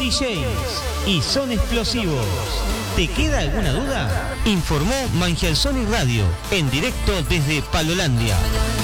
DJs y son explosivos. ¿Te queda alguna duda? Informó Mangial Sonic Radio, en directo desde Palolandia.